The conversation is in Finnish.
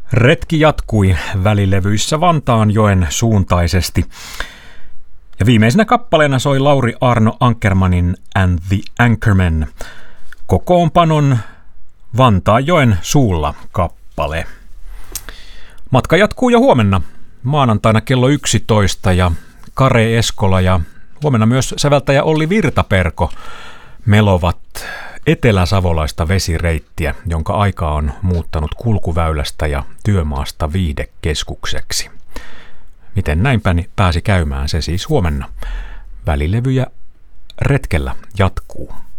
Retki jatkui välilevyissä Vantaanjoen suuntaisesti. Ja viimeisenä kappaleena soi Lauri Arno Ankermanin And the Anchorman. Kokoonpanon Vantaanjoen suulla kappale. Matka jatkuu jo huomenna maanantaina kello 11 ja Kare Eskola ja huomenna myös säveltäjä Olli Virtaperko melovat eteläsavolaista vesireittiä, jonka aika on muuttanut kulkuväylästä ja työmaasta viihdekeskukseksi. Miten näin pääsi käymään, se siis huomenna. Välilevyjä retkellä jatkuu.